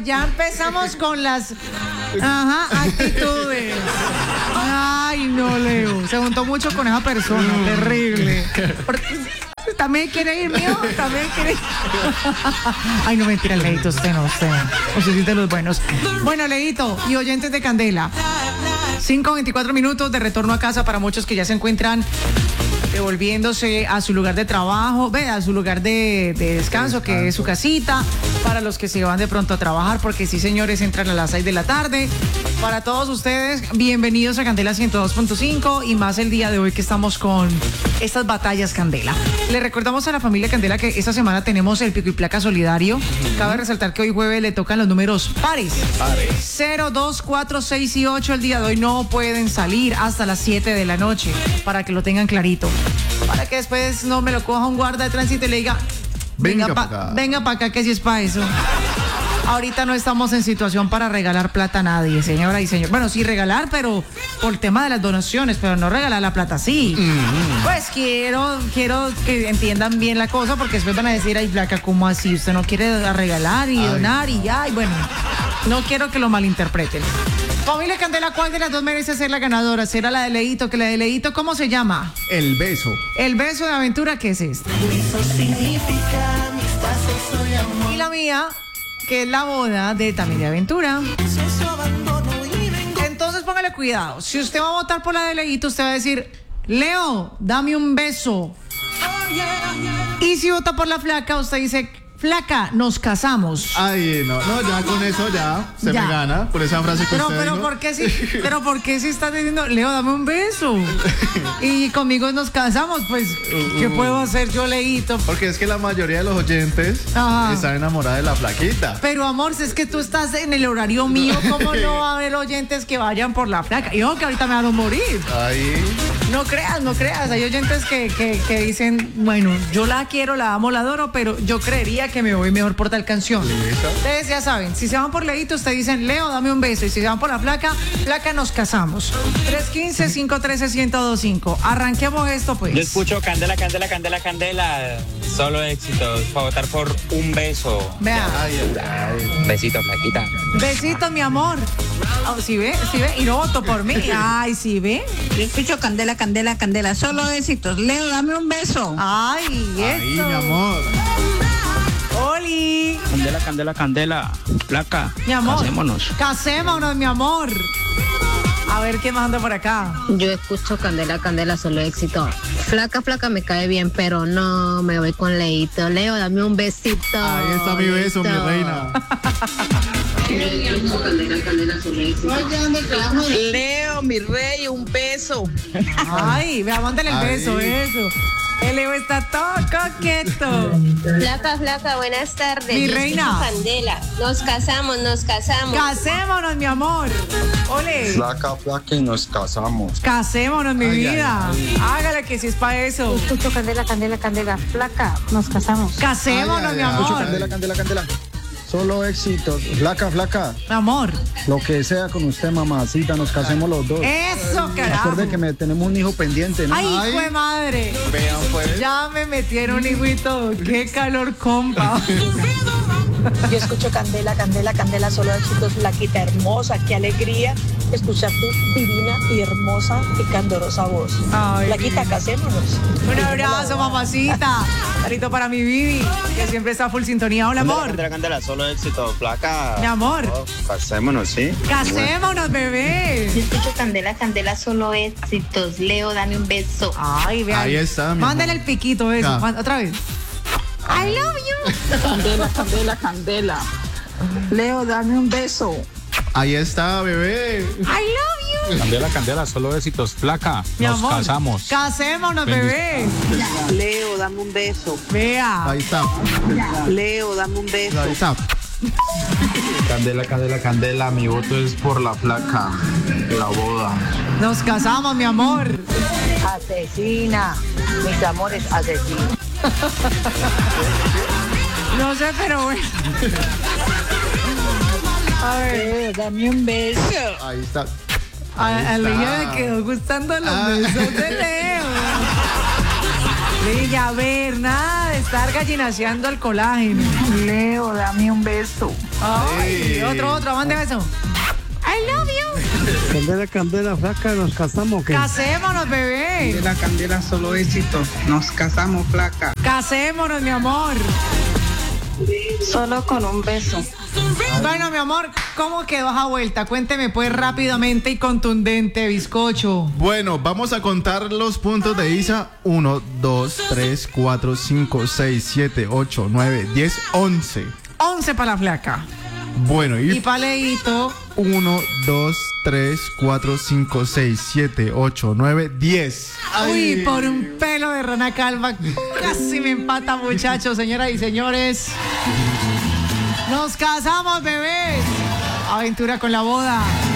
ya empezamos con las actitudes. Ay, no, Leo. Se juntó mucho con esa persona. Terrible. También quiere ir, mío. También quiere ir. Ay, no, mentira, Leito. Usted no. Usted sí de los buenos. Bueno, Leito y oyentes de Candela. 5:24 minutos de retorno a casa para muchos que ya se encuentran devolviéndose a su lugar de trabajo, a su lugar de descanso, que es su casita, para los que se van de pronto a trabajar, porque sí, señores, entran a las 6 de la tarde. Para todos ustedes, bienvenidos a Candela 102.5 y más el día de hoy que estamos con estas batallas Candela. Le recordamos a la familia Candela que esta semana tenemos el pico y placa solidario. Cabe resaltar que hoy jueves le tocan los números pares. 0, 2, 4, 6 y 8 el día de hoy no pueden salir hasta las 7 de la noche, para que lo tengan clarito. Para que después no me lo coja un guarda de tránsito y le diga, venga para acá, que si es para eso. Ahorita no estamos en situación para regalar plata a nadie, señora y señor. Bueno, sí regalar, pero por el tema de las donaciones, pero no regalar la plata así. Pues quiero que entiendan bien la cosa, porque después van a decir, ay, Blanca, ¿cómo así? Usted no quiere regalar y donar y ya, y bueno, no quiero que lo malinterpreten. Familia Candela, ¿cuál de las dos merece ser la ganadora? ¿Será la de Leito? Que la de Leito, ¿cómo se llama? El beso. El beso de aventura, ¿qué es este? Eso significa amistad, sexo y amor. Y la mía, que es la boda de también de aventura. Entonces póngale cuidado. Si usted va a votar por la de Leito, usted va a decir, Leo, dame un beso. Y si vota por la flaca, usted dice, flaca, nos casamos. Ay, no, ya con eso ya se me gana por esa frase que usted dijo. ¿Por qué si está diciendo, Leo, dame un beso? Y conmigo nos casamos, pues, ¿qué puedo hacer yo, Leito? Porque es que la mayoría de los oyentes están enamorados de la flaquita. Pero, amor, si es que tú estás en el horario mío, ¿cómo no va a haber oyentes que vayan por la flaca? Y ojo, que ahorita me van a morir. Ahí. No creas. Hay oyentes que dicen, bueno, yo la quiero, la amo, la adoro, pero yo creería que me voy mejor por tal canción. ¿Listo? Ustedes ya saben, si se van por Leito, ustedes dicen, Leo, dame un beso. Y si se van por la flaca, nos casamos. 315-513-1025. Arranquemos esto, pues. Yo escucho Candela. Solo éxitos. Para votar por un beso. Vea. Besito, flaquita. Besito, mi amor. Oh, ¿sí ve? Y no voto por mí. Ay, ¿sí ve? Yo escucho Candela. Solo éxitos. Leo, dame un beso. Ay, eso. Ahí, mi amor. Oli. Candela. Flaca. Mi amor. Casémonos, mi amor. A ver, ¿qué más anda por acá? Yo escucho Candela, solo éxito. Flaca me cae bien, pero no, me voy con Leito. Leo, dame un besito. Ahí está mi beso, mi reina. Candela, solo éxito. Leo, mi rey, un beso. Ay, vea, mándale el beso, eso. El Leo está todo coqueto. Flaca, buenas tardes. Mi reina. Candela. Nos casamos. Casémonos, mi amor. Ole. Flaca y nos casamos. Casémonos, mi vida. Hágale que si es para eso. Escucho Candela. Flaca, nos casamos. Casémonos, mi amor. Escucho Candela. Solo éxitos. Flaca. Mi amor. Lo que sea con usted, mamacita, nos casemos los dos. Eso, carajo. Recuerde que tenemos un hijo pendiente, ¿no? Ay, hijo de madre. Vean, pues. Ya me metieron, hijo y todo. Qué calor, compa. Yo escucho Candela, solo éxitos, flaquita hermosa, qué alegría escuchar tu divina y hermosa y candorosa voz. Ay, flaquita, casémonos. Un abrazo, mamacita. Carito para mi Vivi, que siempre está full sintonía. Hola, amor. Candela, solo éxito, flaca. Mi amor. Casémonos, ¿sí? Casémonos, bebé. Yo escucho Candela, solo éxitos. Leo, dame un beso. Ay, vea. Ahí está, mi Mándale amor. el piquito eso. Otra vez. I love you. Candela. Leo, dame un beso. Ahí está, bebé. I love you. Candela, solo éxitos, flaca. Mi Nos amor. casamos. Casémonos, bebé. Leo, dame un beso. Vea. Ahí está. Leo, dame un beso. Ahí está. Candela, mi voto es por la flaca, la boda. Nos casamos, mi amor. Asesina, mis amores, asesina. No sé, pero bueno. A ver. Dame un beso. Ahí está. A Lilla le quedó gustando los besos de Leo. Lilla, a ver, nada de estar gallinaseando el colágeno. Leo, dame un beso. Ay, otro, mande eso. I love you. Candela, candela, flaca, ¿nos casamos o qué? Casémonos, bebé. Candela, candela, solo éxito. Nos casamos, flaca. Casémonos, mi amor. Solo con un beso. Bueno, mi amor, ¿cómo quedó esa vuelta? Cuénteme pues rápidamente y contundente, bizcocho. Bueno, vamos a contar los puntos de Isa. 1, 2, 3, 4, 5, 6, 7, 8, 9, 10, 11. 11 para la flaca. Bueno, Y para Leito. 1, 2, 3, 4, 5, 6, 7, 8, 9, 10. Uy, por un pelo de rana calva. Casi me empata, muchachos, señoras y señores. Nos casamos, bebés. Aventura con la boda.